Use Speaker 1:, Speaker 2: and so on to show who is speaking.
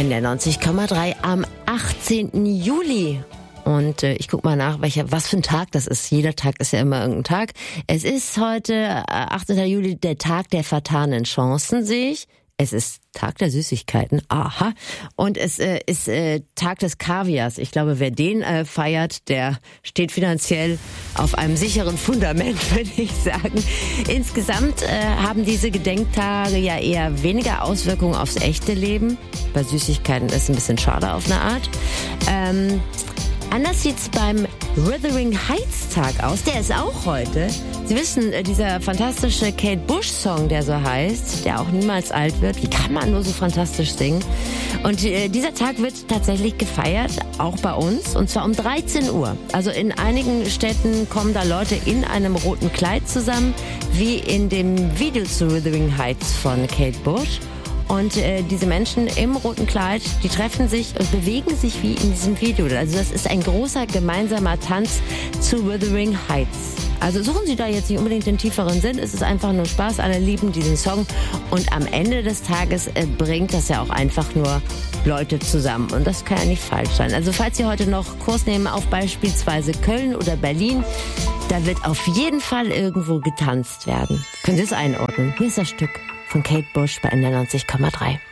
Speaker 1: 91,3 am 18. Juli. Und ich guck mal nach, was für ein Tag das ist. Jeder Tag ist ja immer irgendein Tag. Es ist heute 18. Juli, der Tag der vertanen Chancen, sehe ich. Es ist Tag der Süßigkeiten, aha. Und es ist Tag des Kaviars. Ich glaube, wer den feiert, der steht finanziell auf einem sicheren Fundament, würde ich sagen. Insgesamt haben diese Gedenktage ja eher weniger Auswirkungen aufs echte Leben. Bei Süßigkeiten ist es ein bisschen schade auf eine Art. Anders sieht's beim Wuthering Heights Tag aus. Der ist auch heute. Sie wissen, dieser fantastische Kate Bush Song, der so heißt, der auch niemals alt wird. Wie kann man nur so fantastisch singen? Und dieser Tag wird tatsächlich gefeiert, auch bei uns, und zwar um 13 Uhr. Also in einigen Städten kommen da Leute in einem roten Kleid zusammen, wie in dem Video zu Wuthering Heights von Kate Bush. Und diese Menschen im roten Kleid, die treffen sich und bewegen sich wie in diesem Video. Also das ist ein großer gemeinsamer Tanz zu Wuthering Heights. Also suchen Sie da jetzt nicht unbedingt den tieferen Sinn. Es ist einfach nur Spaß. Alle lieben diesen Song. Und am Ende des Tages bringt das ja auch einfach nur Leute zusammen. Und das kann ja nicht falsch sein. Also falls Sie heute noch Kurs nehmen auf beispielsweise Köln oder Berlin, da wird auf jeden Fall irgendwo getanzt werden. Können Sie es einordnen? Hier ist das Stück von Kate Bush bei 91,3.